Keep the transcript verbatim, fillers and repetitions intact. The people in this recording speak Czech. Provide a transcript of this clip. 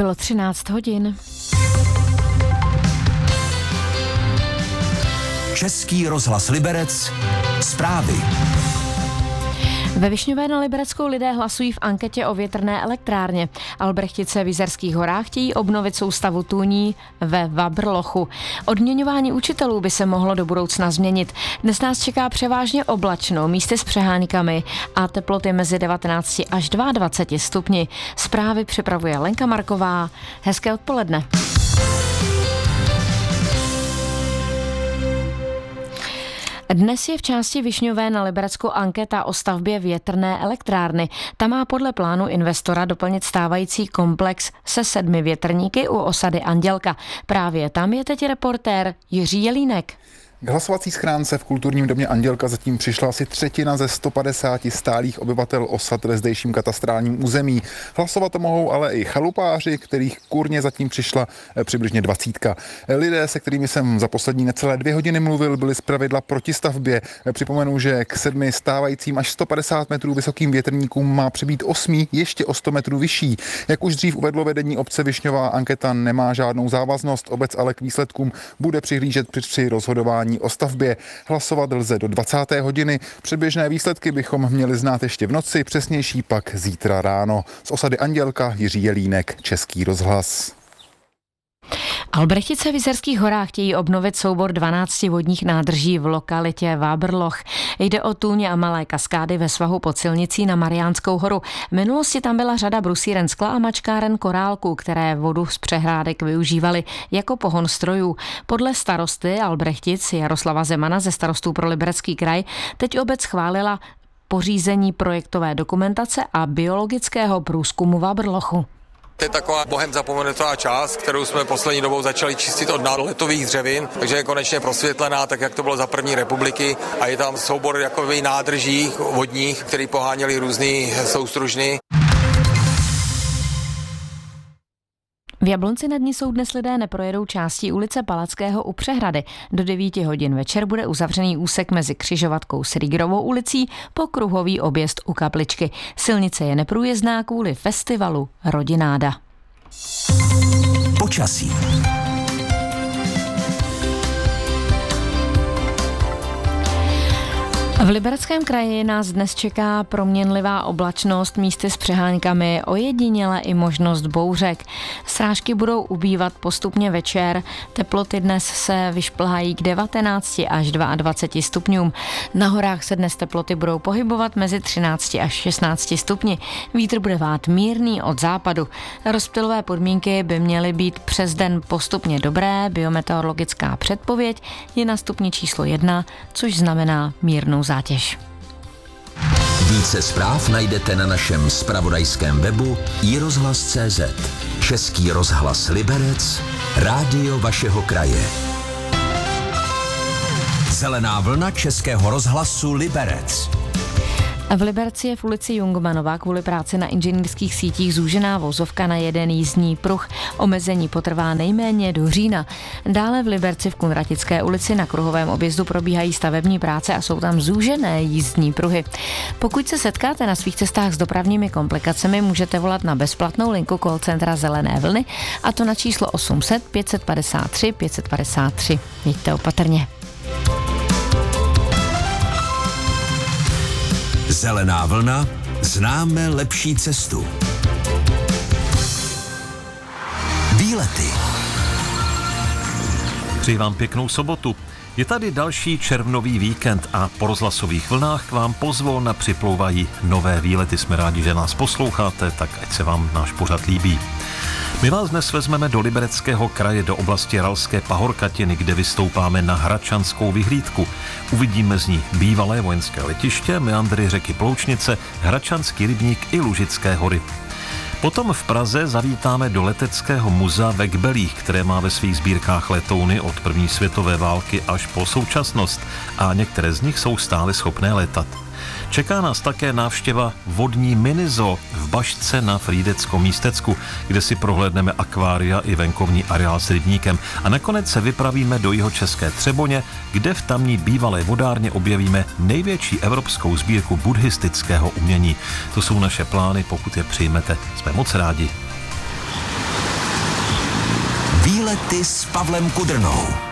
Bylo třináct hodin. Český rozhlas Liberec. Zprávy. Ve Višňové na Libereckou lidé hlasují v anketě o větrné elektrárně. Albrechtice v Jizerských horách chtějí obnovit soustavu tůní ve Vabrlochu. Odměňování učitelů by se mohlo do budoucna změnit. Dnes nás čeká převážně oblačno, místy s přeháňkami a teploty mezi devatenáct až dvacet dva stupni. Zprávy připravuje Lenka Marková. Hezké odpoledne. Dnes je v části Višňové na Liberecku anketa o stavbě větrné elektrárny. Ta má podle plánu investora doplnit stávající komplex se sedmi větrníky u osady Andělka. Právě tam je teď reportér Jiří Jelínek. K hlasovací schránce v kulturním domě Andělka zatím přišla asi třetina ze sto padesáti stálých obyvatel osad ve zdejším katastrálním území. Hlasovat mohou ale i chalupáři, kterých kurně zatím přišla přibližně dvacítka. Lidé, se kterými jsem za poslední necelé dvě hodiny mluvil, byli zpravidla proti stavbě. Připomenu, že k sedmi stávajícím až sto padesát metrů vysokým větrníkům má přibýt osmi ještě o sto metrů vyšší. Jak už dřív uvedlo vedení obce Višňová, anketa nemá žádnou závaznost. Obec ale k výsledkům bude přihlížet při rozhodování o stavbě. Hlasovat lze do dvacáté hodiny. Předběžné výsledky bychom měli znát ještě v noci, přesnější pak zítra ráno. Z osady Andělka Jiří Jelínek, Český rozhlas. Albrechtice v Jizerských horách chtějí obnovit soubor dvanácti vodních nádrží v lokalitě Vabrloch. Jde o tůně a malé kaskády ve svahu pod silnicí na Mariánskou horu. V minulosti tam byla řada brusíren skla a mačkáren korálků, které vodu z přehrádek využívaly jako pohon strojů. Podle starosty Albrechtic Jaroslava Zemana ze Starostů pro Liberecký kraj teď obec schválila pořízení projektové dokumentace a biologického průzkumu Vabrlochu. To je taková bohem zapomenutá část, kterou jsme poslední dobou začali čistit od náletových dřevin, takže je konečně prosvětlená, tak jak to bylo za první republiky, a je tam soubor jakových nádrží vodních, který poháněli různý soustružny. V Jablonci nad ní jsou dnes lidé neprojedou částí ulice Palackého u Přehrady. Do devíti hodin večer bude uzavřený úsek mezi křižovatkou s Rýgrovou ulicí po kruhový objezd u Kapličky. Silnice je neprůjezdná kvůli festivalu Rodináda. Počasí. V Libereckém kraji nás dnes čeká proměnlivá oblačnost, místy s přeháňkami, ojediněle i možnost bouřek. Srážky budou ubývat postupně večer, teploty dnes se vyšplhají k devatenácti až dvaceti dvou stupňům. Na horách se dnes teploty budou pohybovat mezi třinácti až šestnácti stupni. Vítr bude vát mírný od západu. Rozptylové podmínky by měly být přes den postupně dobré, biometeorologická předpověď je na stupni číslo jedna, což znamená mírnou zátěž. Více zpráv najdete na našem zpravodajském webu i rozhlas tečka cé zet. Český rozhlas Liberec, rádio vašeho kraje. Zelená vlna Českého rozhlasu Liberec. V Liberci je v ulici Jungmanova kvůli práci na inženýrských sítích zúžená vozovka na jeden jízdní pruh. Omezení potrvá nejméně do října. Dále v Liberci v Kunratické ulici na kruhovém objezdu probíhají stavební práce a jsou tam zúžené jízdní pruhy. Pokud se setkáte na svých cestách s dopravními komplikacemi, můžete volat na bezplatnou linku call centra Zelené vlny, a to na číslo osm set pět padesát tři pět padesát tři. Jeďte opatrně. Zelená vlna, známe lepší cestu. Výlety. Přeji vám pěknou sobotu. Je tady další červnový víkend a po rozhlasových vlnách k vám pozvolna připlouvají nové výlety. Jsme rádi, že nás posloucháte, tak ať se vám náš pořad líbí. My vás dnes vezmeme do Libereckého kraje, do oblasti Ralské pahorkatiny, kde vystoupáme na Hračanskou vyhlídku. Uvidíme z ní bývalé vojenské letiště, meandry řeky Ploučnice, Hračanský rybník i Lužické hory. Potom v Praze zavítáme do Leteckého muzea ve Kbelích, které má ve svých sbírkách letouny od první světové války až po současnost a některé z nich jsou stále schopné létat. Čeká nás také návštěva vodní minizo v Bašce na Frýdeckom místecku, kde si prohlédneme akvária i venkovní areál s rybníkem. A nakonec se vypravíme do jihočeské Třeboně, kde v tamní bývalé vodárně objevíme největší evropskou sbírku buddhistického umění. To jsou naše plány, pokud je přijmete. Jsme moc rádi. Výlety s Pavlem Kudrnou.